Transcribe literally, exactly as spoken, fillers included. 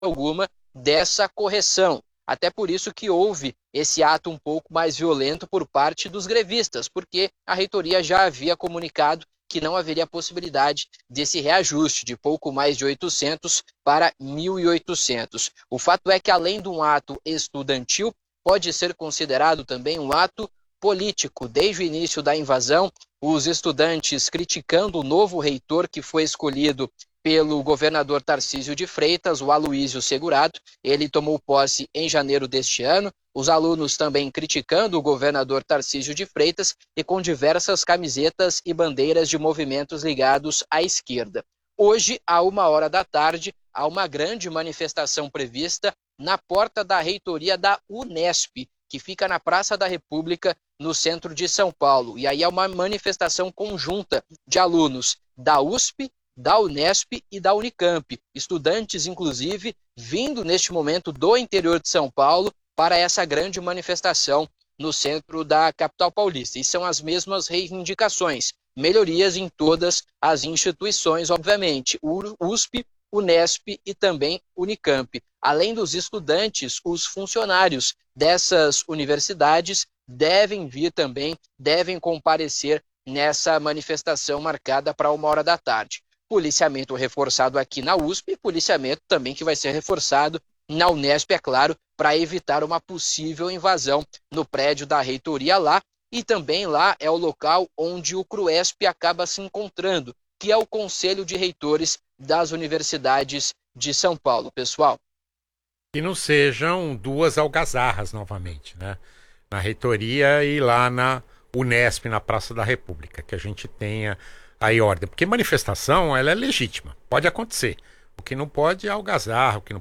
alguma dessa correção. Até por isso que houve esse ato um pouco mais violento por parte dos grevistas, porque a reitoria já havia comunicado que não haveria possibilidade desse reajuste de pouco mais de oitocentos para mil e oitocentos. O fato é que, além de um ato estudantil, pode ser considerado também um ato político. Desde o início da invasão, os estudantes criticando o novo reitor que foi escolhido pelo governador Tarcísio de Freitas, o Aloísio Segurado. Ele tomou posse em janeiro deste ano. Os alunos também criticando o governador Tarcísio de Freitas e com diversas camisetas e bandeiras de movimentos ligados à esquerda. Hoje, à uma hora da tarde, há uma grande manifestação prevista na porta da reitoria da Unesp, que fica na Praça da República, no centro de São Paulo. E aí é uma manifestação conjunta de alunos da U S P, da Unesp e da Unicamp. Estudantes, inclusive, vindo neste momento do interior de São Paulo para essa grande manifestação no centro da capital paulista. E são as mesmas reivindicações, melhorias em todas as instituições, obviamente, U S P, Unesp e também Unicamp. Além dos estudantes, os funcionários dessas universidades devem vir também, devem comparecer nessa manifestação marcada para uma hora da tarde. Policiamento reforçado aqui na U S P e policiamento também que vai ser reforçado na Unesp, é claro, para evitar uma possível invasão no prédio da reitoria lá. E também lá é o local onde o CRUESP acaba se encontrando, que é o Conselho de Reitores das Universidades de São Paulo, pessoal. Que não sejam duas algazarras novamente, né? Na reitoria e lá na Unesp, na Praça da República, que a gente tenha aí ordem. Porque manifestação, ela é legítima, pode acontecer. O que não pode é algazarra, o que não